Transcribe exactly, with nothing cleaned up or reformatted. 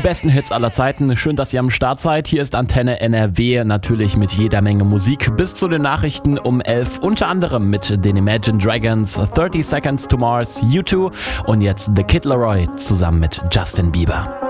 besten Hits aller Zeiten. Schön, dass ihr am Start seid. Hier ist Antenne N R W, natürlich mit jeder Menge Musik bis zu den Nachrichten um elf. Unter anderem mit den Imagine Dragons, thirty Seconds to Mars, U two und jetzt The Kid Laroi zusammen mit Justin Bieber.